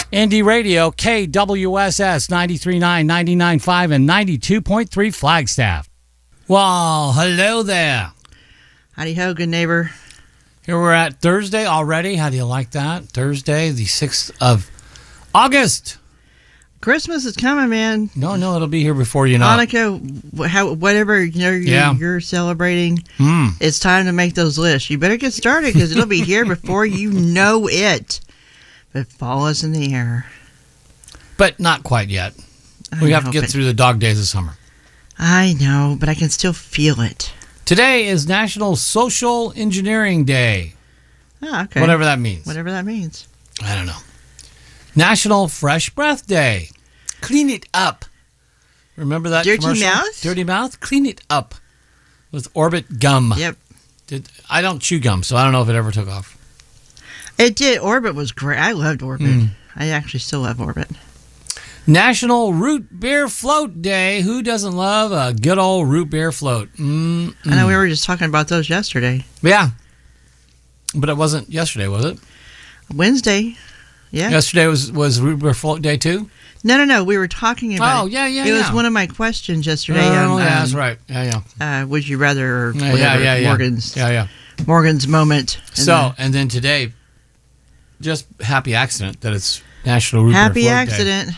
Indie Radio, KWSS 93.9, 99.5, and 92.3 Flagstaff. Well, hello there. Howdy ho, good neighbor. Here we're at Thursday already. How do you like that? Thursday, the 6th of August. Christmas is coming, man. No, it'll be here before you know. Hanukkah, whatever you're celebrating, it's time to make those lists. You better get started because it'll be here before you know it. But fall is in the air. But not quite yet. We have to get through the dog days of summer. I know, but I can still feel it. Today is National Social Engineering Day. Oh, okay. Whatever that means. Whatever that means. I don't know. National Fresh Breath Day. Clean it up. Remember that Dirty commercial? mouth? Dirty mouth? Clean it up. With Orbit gum. Yep. I don't chew gum, so I don't know if it ever took off. It did. Orbit was great. I loved Orbit. I actually still love Orbit. National Root Beer Float Day. Who doesn't love a good old root beer float? I know we were just talking about those yesterday. Yeah. But it wasn't yesterday, was it? Wednesday. Yeah. Yesterday was Root Beer Float Day too? No. We were talking about it. It was one of my questions yesterday. Oh, yeah, that's right. Yeah. Would you rather or whatever, Morgan's moment. And then today, just happy accident that it's National Root Beer Float Day. Happy accident.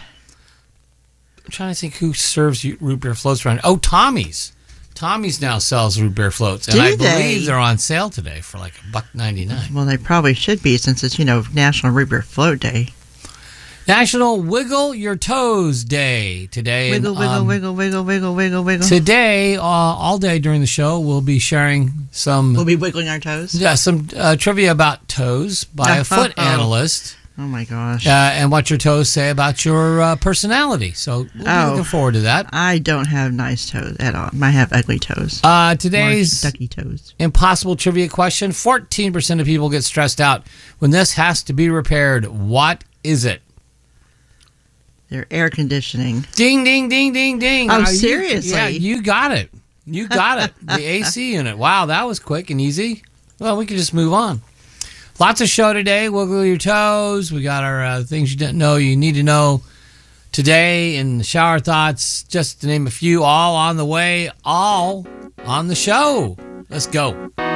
I'm trying to think who serves root beer floats around. Oh, Tommy's. Tommy's now sells root beer floats. And I believe they're on sale today for like $1.99. Well, they probably should be since it's, National Root Beer Float Day. National Wiggle Your Toes Day today. Wiggle, wiggle, wiggle, wiggle, wiggle, wiggle. Today, all day during the show, we'll be sharing some... We'll be wiggling our toes? Yeah, some trivia about toes by a foot analyst. Oh, my gosh. And what your toes say about your personality. So we'll be looking forward to that. I don't have nice toes at all. I have ugly toes. Today's ducky toes. Impossible trivia question. 14% of people get stressed out when this has to be repaired. What is it? Their air conditioning. Ding, ding, ding, ding, ding. Oh, seriously? Yeah, you got it. You got it. The AC unit. Wow, that was quick and easy. Well, we can just move on. Lots of show today. Wiggle your toes. We got our things you didn't know you need to know today, and the shower thoughts, just to name a few, all on the way, all on the show. Let's go.